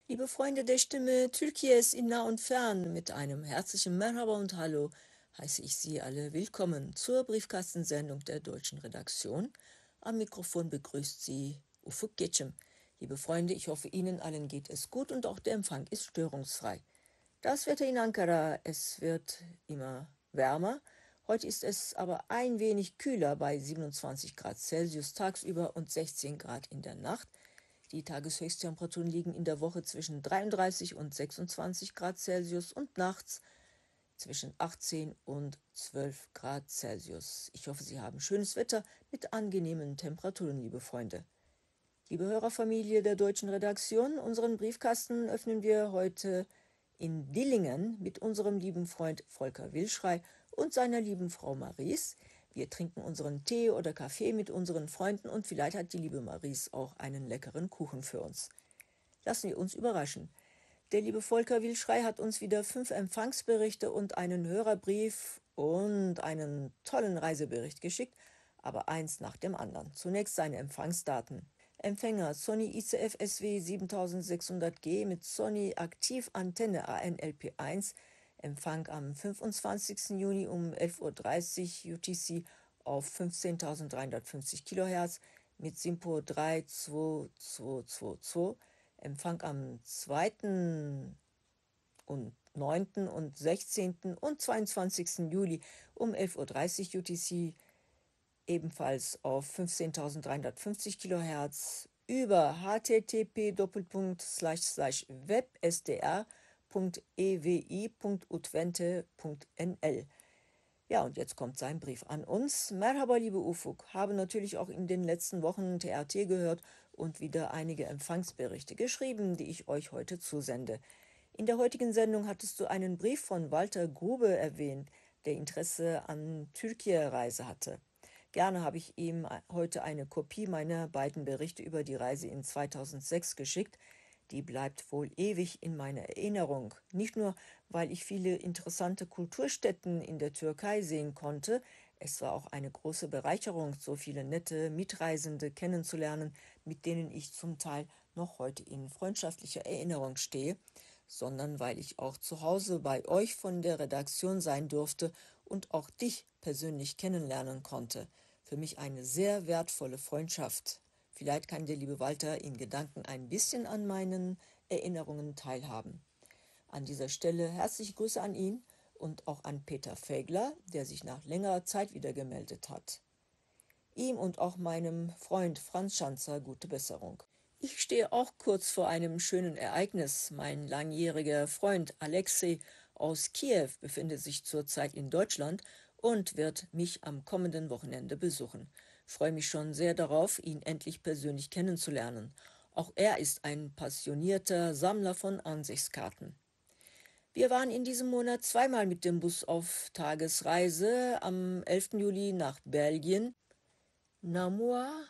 Liebe Freunde der Stimme Türkiye's in nah und fern, mit einem herzlichen Merhaba und Hallo heiße ich Sie alle willkommen zur Briefkastensendung der deutschen Redaktion. Am Mikrofon begrüßt Sie Ufuk Geçim. Liebe Freunde, ich hoffe, Ihnen allen geht es gut und auch der Empfang ist störungsfrei. Das Wetter in Ankara, es wird immer wärmer. Heute ist es aber ein wenig kühler bei 27 Grad Celsius tagsüber und 16 Grad in der Nacht. Die Tageshöchsttemperaturen liegen in der Woche zwischen 33 und 26 Grad Celsius und nachts zwischen 18 und 12 Grad Celsius. Ich hoffe, Sie haben schönes Wetter mit angenehmen Temperaturen, liebe Freunde. Liebe Hörerfamilie der deutschen Redaktion, unseren Briefkasten öffnen wir heute in Dillingen mit unserem lieben Freund Volker Wilschrei und seiner lieben Frau Maries. Wir trinken unseren Tee oder Kaffee mit unseren Freunden und vielleicht hat die liebe Maries auch einen leckeren Kuchen für uns. Lassen wir uns überraschen. Der liebe Volker Wilschrei hat uns wieder 5 Empfangsberichte und einen Hörerbrief und einen tollen Reisebericht geschickt, aber eins nach dem anderen. Zunächst seine Empfangsdaten. Empfänger Sony ICF SW 7600G mit Sony Aktivantenne ANLP1, Empfang am 25. Juni um 11:30 Uhr UTC auf 15.350 kHz mit SINPO 32222, Empfang am 2. und 9. und 16. und 22. Juli um 11:30 Uhr UTC ebenfalls auf 15.350 kHz über http://web-sdr.ewi.utwente.nl. Ja, und jetzt kommt sein Brief an uns. Merhaba, liebe Ufuk, habe natürlich auch in den letzten Wochen TRT gehört und wieder einige Empfangsberichte geschrieben, die ich euch heute zusende. In der heutigen Sendung hattest du einen Brief von Walter Grube erwähnt, der Interesse an Türkei-Reise hatte. Gerne habe ich ihm heute eine Kopie meiner beiden Berichte über die Reise in 2006 geschickt. Die bleibt wohl ewig in meiner Erinnerung. Nicht nur, weil ich viele interessante Kulturstätten in der Türkei sehen konnte, es war auch eine große Bereicherung, so viele nette Mitreisende kennenzulernen, mit denen ich zum Teil noch heute in freundschaftlicher Erinnerung stehe, sondern weil ich auch zu Hause bei euch von der Redaktion sein durfte und auch dich persönlich kennenlernen konnte. Für mich eine sehr wertvolle Freundschaft. Vielleicht kann der liebe Walter in Gedanken ein bisschen an meinen Erinnerungen teilhaben. An dieser Stelle herzliche Grüße an ihn und auch an Peter Fegler, der sich nach längerer Zeit wieder gemeldet hat. Ihm und auch meinem Freund Franz Schanzer gute Besserung. Ich stehe auch kurz vor einem schönen Ereignis. Mein langjähriger Freund Alexei aus Kiew befindet sich zurzeit in Deutschland und wird mich am kommenden Wochenende besuchen. Freue mich schon sehr darauf, ihn endlich persönlich kennenzulernen. Auch er ist ein passionierter Sammler von Ansichtskarten. Wir waren in diesem Monat zweimal mit dem Bus auf Tagesreise, am 11. Juli nach Belgien, Namur,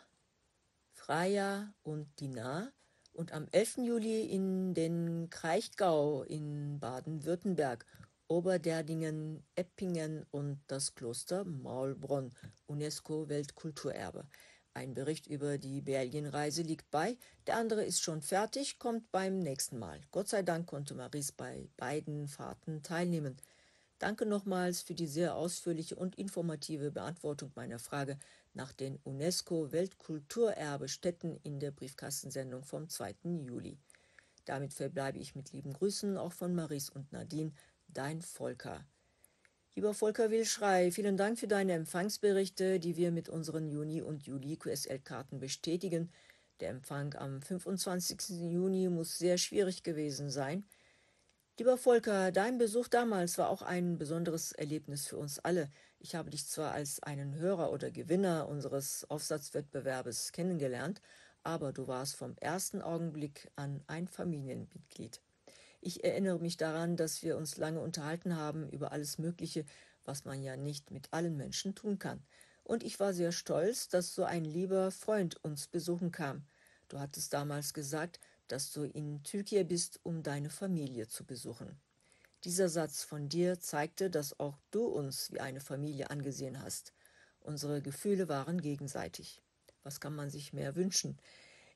Freya und Dinah und am 11. Juli in den Kraichgau in Baden-Württemberg, Oberderdingen, Eppingen und das Kloster Maulbronn, UNESCO-Weltkulturerbe. Ein Bericht über die Belgienreise liegt bei, der andere ist schon fertig, kommt beim nächsten Mal. Gott sei Dank konnte Maries bei beiden Fahrten teilnehmen. Danke nochmals für die sehr ausführliche und informative Beantwortung meiner Frage nach den UNESCO-Weltkulturerbe-Stätten in der Briefkastensendung vom 2. Juli. Damit verbleibe ich mit lieben Grüßen auch von Maries und Nadine, dein Volker. Lieber Volker Wilschrei, vielen Dank für deine Empfangsberichte, die wir mit unseren Juni- und Juli-QSL-Karten bestätigen. Der Empfang am 25. Juni muss sehr schwierig gewesen sein. Lieber Volker, dein Besuch damals war auch ein besonderes Erlebnis für uns alle. Ich habe dich zwar als einen Hörer oder Gewinner unseres Aufsatzwettbewerbes kennengelernt, aber du warst vom ersten Augenblick an ein Familienmitglied. Ich erinnere mich daran, dass wir uns lange unterhalten haben über alles Mögliche, was man ja nicht mit allen Menschen tun kann. Und ich war sehr stolz, dass so ein lieber Freund uns besuchen kam. Du hattest damals gesagt, dass du in Türkei bist, um deine Familie zu besuchen. Dieser Satz von dir zeigte, dass auch du uns wie eine Familie angesehen hast. Unsere Gefühle waren gegenseitig. Was kann man sich mehr wünschen?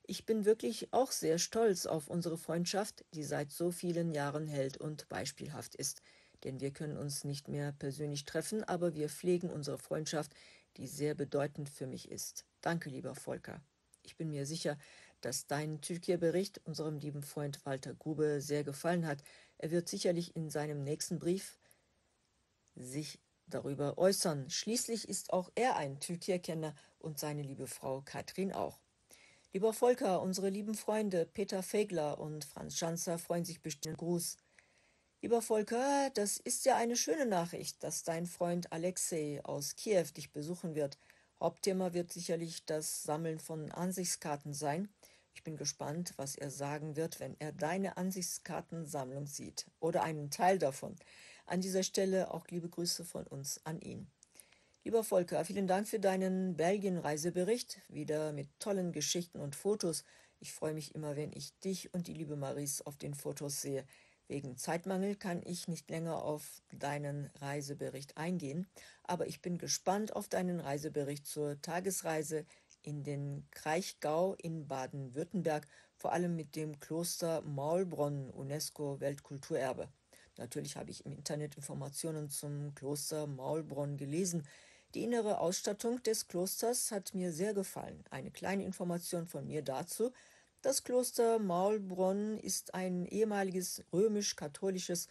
Ich bin wirklich auch sehr stolz auf unsere Freundschaft, die seit so vielen Jahren hält und beispielhaft ist. Denn wir können uns nicht mehr persönlich treffen, aber wir pflegen unsere Freundschaft, die sehr bedeutend für mich ist. Danke, lieber Volker. Ich bin mir sicher, dass dein Türkei-Bericht unserem lieben Freund Walter Grube sehr gefallen hat. Er wird sicherlich in seinem nächsten Brief sich darüber äußern. Schließlich ist auch er ein Türkei-Kenner und seine liebe Frau Katrin auch. Lieber Volker, unsere lieben Freunde Peter Fegler und Franz Schanzer freuen sich bestimmt. Gruß. Lieber Volker, das ist ja eine schöne Nachricht, dass dein Freund Alexei aus Kiew dich besuchen wird. Hauptthema wird sicherlich das Sammeln von Ansichtskarten sein. Ich bin gespannt, was er sagen wird, wenn er deine Ansichtskartensammlung sieht oder einen Teil davon. An dieser Stelle auch liebe Grüße von uns an ihn. Lieber Volker, vielen Dank für deinen Belgien-Reisebericht, wieder mit tollen Geschichten und Fotos. Ich freue mich immer, wenn ich dich und die liebe Maries auf den Fotos sehe. Wegen Zeitmangel kann ich nicht länger auf deinen Reisebericht eingehen, aber ich bin gespannt auf deinen Reisebericht zur Tagesreise in den Kraichgau in Baden-Württemberg, vor allem mit dem Kloster Maulbronn, UNESCO-Weltkulturerbe. Natürlich habe ich im Internet Informationen zum Kloster Maulbronn gelesen. Die innere Ausstattung des Klosters hat mir sehr gefallen. Eine kleine Information von mir dazu. Das Kloster Maulbronn ist ein ehemaliges römisch-katholisches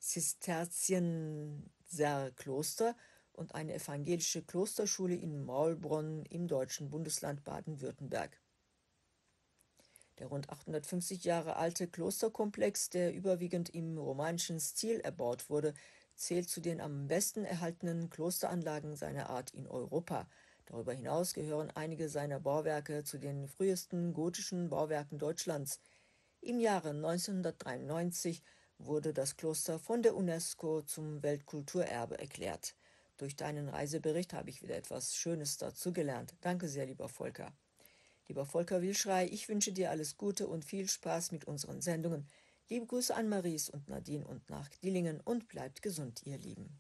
Zisterzienserkloster und eine evangelische Klosterschule in Maulbronn im deutschen Bundesland Baden-Württemberg. Der rund 850 Jahre alte Klosterkomplex, der überwiegend im romanischen Stil erbaut wurde, zählt zu den am besten erhaltenen Klosteranlagen seiner Art in Europa. Darüber hinaus gehören einige seiner Bauwerke zu den frühesten gotischen Bauwerken Deutschlands. Im Jahre 1993 wurde das Kloster von der UNESCO zum Weltkulturerbe erklärt. Durch deinen Reisebericht habe ich wieder etwas Schönes dazu gelernt. Danke sehr, lieber Volker. Lieber Volker Wilschrei, ich wünsche dir alles Gute und viel Spaß mit unseren Sendungen. Liebe Grüße an Maries und Nadine und nach Dillingen und bleibt gesund, ihr Lieben.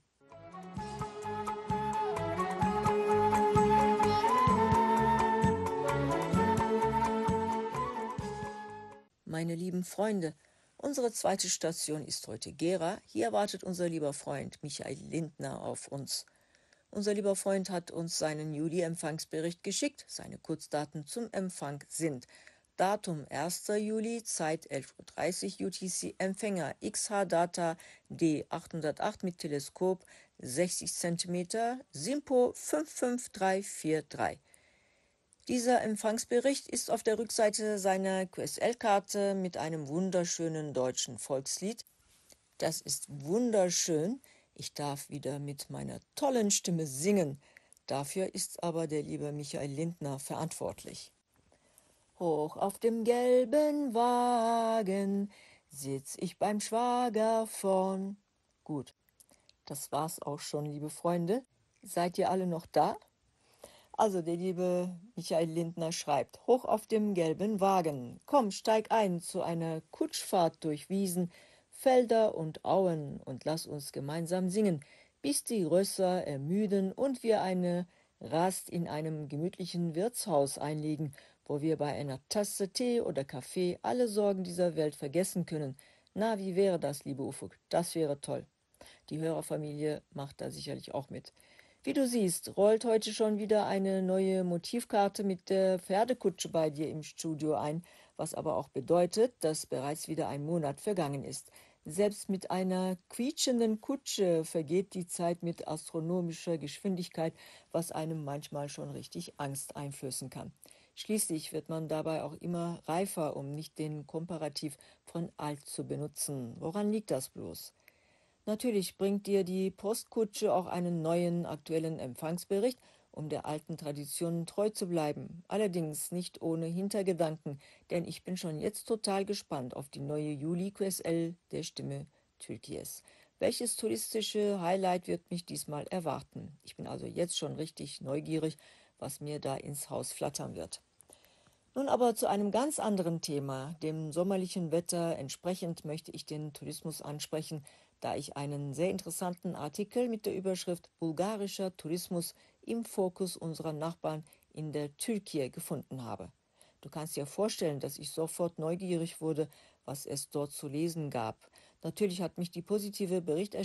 Meine lieben Freunde, unsere zweite Station ist heute Gera. Hier wartet unser lieber Freund Michael Lindner auf uns. Unser lieber Freund hat uns seinen Juli-Empfangsbericht geschickt. Seine Kurzdaten zum Empfang sind: Datum 1. Juli, Zeit 11:30 Uhr UTC, Empfänger XH-Data D808 mit Teleskop 60 cm, SIMPO 55343. Dieser Empfangsbericht ist auf der Rückseite seiner QSL-Karte mit einem wunderschönen deutschen Volkslied. Das ist wunderschön. Ich darf wieder mit meiner tollen Stimme singen. Dafür ist aber der liebe Michael Lindner verantwortlich. Hoch auf dem gelben Wagen sitz ich beim Schwager vorn. Gut, das war's auch schon, liebe Freunde. Seid ihr alle noch da? Also der liebe Michael Lindner schreibt: Hoch auf dem gelben Wagen, komm, steig ein zu einer Kutschfahrt durch Wiesen, Felder und Auen und lass uns gemeinsam singen, bis die Rösser ermüden und wir eine Rast in einem gemütlichen Wirtshaus einlegen, wo wir bei einer Tasse Tee oder Kaffee alle Sorgen dieser Welt vergessen können. Na, wie wäre das, liebe Ufuk? Das wäre toll. Die Hörerfamilie macht da sicherlich auch mit. Wie du siehst, rollt heute schon wieder eine neue Motivkarte mit der Pferdekutsche bei dir im Studio ein, was aber auch bedeutet, dass bereits wieder ein Monat vergangen ist. Selbst mit einer quietschenden Kutsche vergeht die Zeit mit astronomischer Geschwindigkeit, was einem manchmal schon richtig Angst einflößen kann. Schließlich wird man dabei auch immer reifer, um nicht den Komparativ von alt zu benutzen. Woran liegt das bloß? Natürlich bringt dir die Postkutsche auch einen neuen, aktuellen Empfangsbericht, um der alten Tradition treu zu bleiben. Allerdings nicht ohne Hintergedanken, denn ich bin schon jetzt total gespannt auf die neue Juli-QSL der Stimme Türkies. Welches touristische Highlight wird mich diesmal erwarten? Ich bin also jetzt schon richtig neugierig, was mir da ins Haus flattern wird. Nun aber zu einem ganz anderen Thema. Dem sommerlichen Wetter entsprechend möchte ich den Tourismus ansprechen, da ich einen sehr interessanten Artikel mit der Überschrift Bulgarischer Tourismus im Fokus unserer Nachbarn in der Türkei gefunden habe. Du kannst dir vorstellen, dass ich sofort neugierig wurde, was es dort zu lesen gab. Natürlich hat mich die positive Berichterstattung